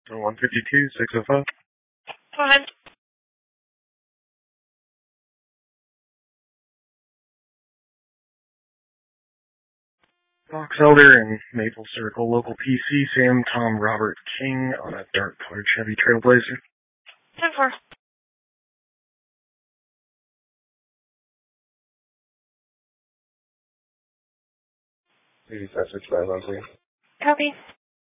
152, 605. Go ahead. Fox Elder in Maple Circle, local PC, Sam Tom Robert King on a dark colored Chevy Trailblazer. 10-4. 8565, please. Copy.